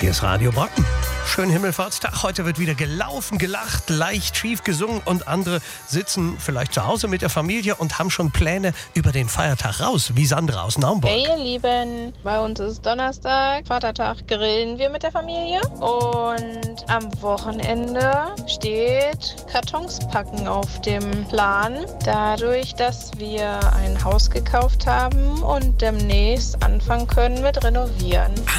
Hier ist Radio Brocken. Schönen Himmelfahrtstag. Heute wird wieder gelaufen, gelacht, leicht schief gesungen und andere sitzen vielleicht zu Hause mit der Familie und haben schon Pläne über den Feiertag raus, wie Sandra aus Naumburg. Hey ihr Lieben, bei uns ist Donnerstag, Vatertag, grillen wir mit der Familie und am Wochenende steht Kartons packen auf dem Plan. Dadurch, dass wir ein Haus gekauft haben und demnächst anfangen können mit Renovieren.